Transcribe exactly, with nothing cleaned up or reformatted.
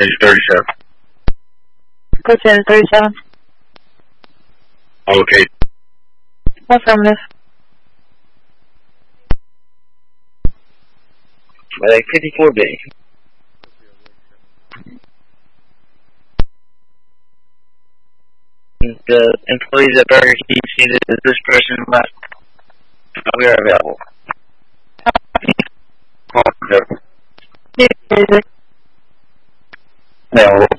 Page thirty-seven. Lieutenant thirty-seven. Okay. Affirmative. Like fifty-four B. The employees at Burger King stated that this person left. We are available. Call for Music. No.